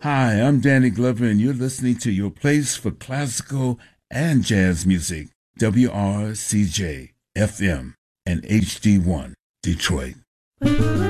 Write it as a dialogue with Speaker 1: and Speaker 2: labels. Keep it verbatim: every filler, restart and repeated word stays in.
Speaker 1: Hi, I'm Danny Glover, and you're listening to your place for classical and jazz music, W R C J F M and H D one, Detroit.